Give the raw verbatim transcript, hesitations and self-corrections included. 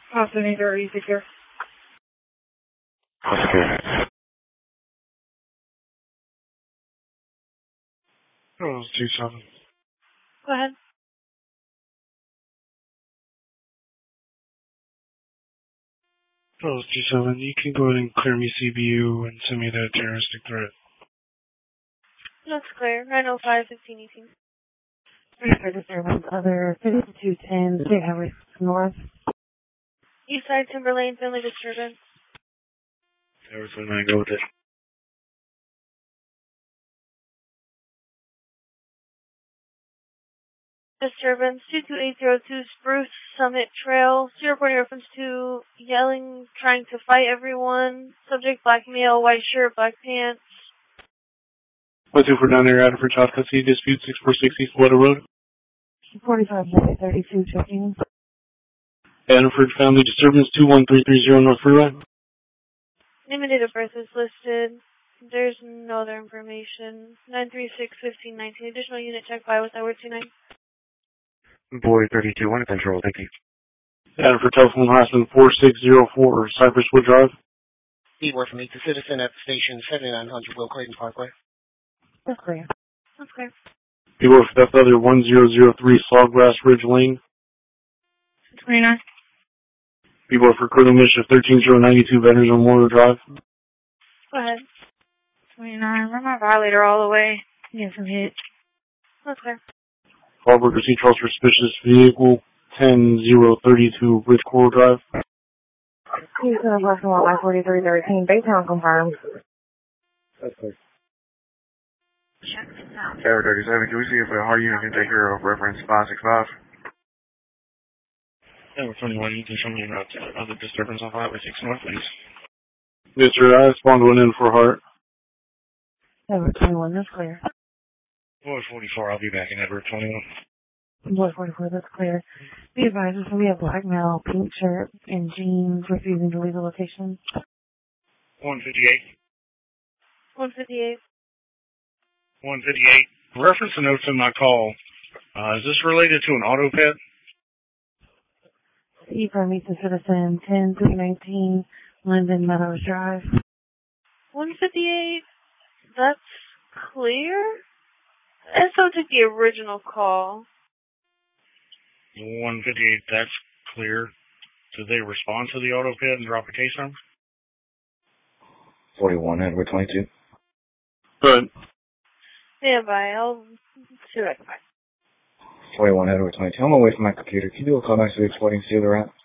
Austin, either easy here. Okay. Oh, two seven. Go ahead. Oh, two seven. You can go ahead and clear me C B U and send me that terroristic threat. That's clear. nine oh five, fifteen eighteen. Research disturbance, other fifty-two ten, State Highway North. East side Timber Lane, family disturbance. Everything I go with it. Disturbance, two two eight zero two Spruce Summit Trail. Zero reporting reference to yelling, trying to fight everyone. Subject black male, white shirt, black pants. One two four down there, Adderford, Child Custody Dispute, six four six East Water Road. forty-five thirty-two checking. Adderford Family Disturbance, two one three three zero North Freeway. Name and date of birth is listed. There's no other information. nine three six, fifteen nineteen. Additional unit check by with hour two nine. Boy thirty-two, one control, thank you. Adderford Telephone Harassment, four six zero four Cypress Wood Drive. Keyword from meet the citizen at the station, seventy-nine hundred Will Clayton Parkway. That's clear. That's clear. People for Death Other, one zero zero three Sawgrass Ridge Lane. twenty-nine. People for Criminal Mischief, thirteen zero nine two Veterans Memorial Drive. Go ahead. twenty-nine. Run my violator all the way. Get some hits. That's clear. Call Worker Control Suspicious Vehicle, ten zero three-two Ridge Coral Drive. Houston, approximately I forty-three thirteen, Baytown confirmed. That's clear. Tower thirty-seven, can we see if a hard unit can take care of reference five six five? Tower twenty-one, you can show me about other disturbance on Highway six North, please. Yes, sir, I spawned one in for Hart. Edward twenty-one, that's clear. Boy forty-four, I'll be back in Edward twenty-one. Boy forty-four, that's clear. Be advised, this will be a black male, pink shirt, and jeans, refusing to leave the location. one fifty-eight. one fifty-eight. one fifty-eight. Reference the notes in my call. Uh, is this related to an auto pet? C from Eastern Citizen, ten three nineteen, Linden Meadows Drive. one fifty-eight. That's clear? S O took the original call. one fifty-eight, that's clear. Did they respond to the auto pet and drop a case number? forty-one, Edward twenty-two. Good. Stand by. I'll see what I can find. forty-one, Edward twenty-two. I'm away from my computer. Can you do a call back to the exporting seal the route?